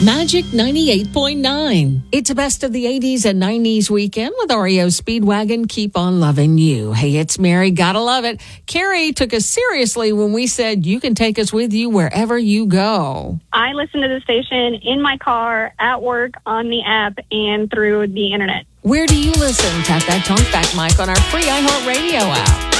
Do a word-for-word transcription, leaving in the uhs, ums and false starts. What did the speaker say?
Magic ninety-eight point nine. It's a best of the eighties and nineties weekend with R E O Speedwagon. Keep on loving you. Hey, it's Mary. Gotta love it. Carrie took us seriously when we said you can take us with you wherever you go. I listen to the station in my car, at work, on the app, and through the internet. Where do you listen? Tap that talkback mic on our free iHeartRadio app.